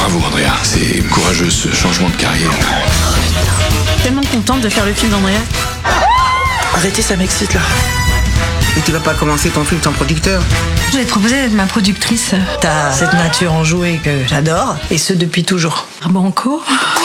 Bravo Andrea, c'est courageux ce changement de carrière. Tellement contente de faire le film d'Andrea. Arrêtez, ça m'excite là. Et tu vas pas commencer ton film sans producteur? Je vais te proposer d'être ma productrice. T'as cette nature enjouée que j'adore, et ce depuis toujours. Banco.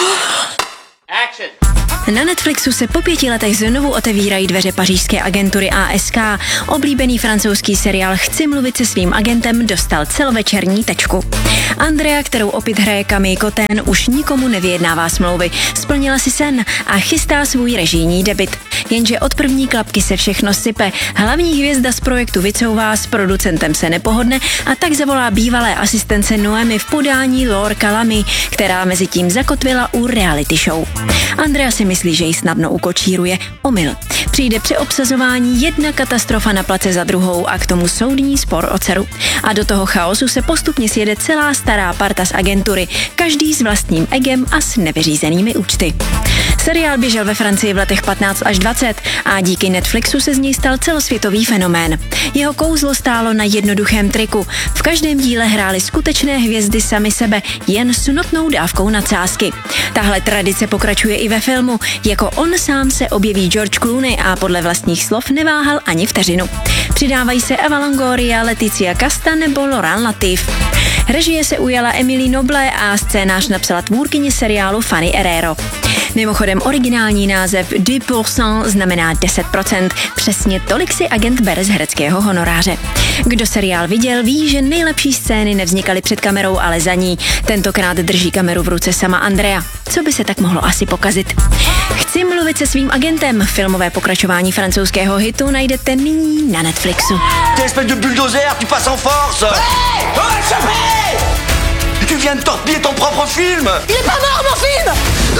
Na Netflixu se po 5 letech znovu otevírají dveře pařížské agentury ASK. Oblíbený francouzský seriál Chci mluvit se svým agentem dostal celovečerní tečku. Andrea, kterou opět hraje Camille Cottin, už nikomu nevyjednává smlouvy. Splnila si sen a chystá svůj režijní debut. Jenže od první klapky se všechno sype. Hlavní hvězda z projektu vycouvá, s producentem se nepohodne a tak zavolá bývalé asistence Noemi v podání Laure Calamy, která mezi tím zakotvila u reality show. Andrea si myslí, že ji snadno ukočíruje. Omyl. Přijde při obsazování jedna katastrofa na place za druhou a k tomu soudní spor o dceru. A do toho chaosu se postupně sjede celá stará parta z agentury, každý s vlastním egem a s nevyřízenými účty. Seriál běžel ve Francii v letech 15 až 20 a díky Netflixu se z něj stal celosvětový fenomén. Jeho kouzlo stálo na jednoduchém triku. V každém díle hrály skutečné hvězdy sami sebe, jen s notnou dávkou nadsázky. Tahle tradice pokračuje i ve filmu. Jako on sám se objeví George Clooney a podle vlastních slov neváhal ani vteřinu. Přidávají se Eva Longoria, Leticia Casta nebo Laurent Latif. Režie se ujala Emilie Noble a scénář napsala tvůrkyně seriálu Fanny Herrero. Mimochodem originální název 10% znamená 10%. Přesně tolik si agent bere z hereckého honoráře. Kdo seriál viděl, ví, že nejlepší scény nevznikaly před kamerou, ale za ní. Tentokrát drží kameru v ruce sama Andrea. Co by se tak mohlo asi pokazit? Chci mluvit se svým agentem. Filmové pokračování francouzského hitu najdete nyní na Netflixu. T'es espèce de bulldozer, tu passes en force. Hey! Oh, tu viens de torpiller ton propre film. Il est pas mort, mon film!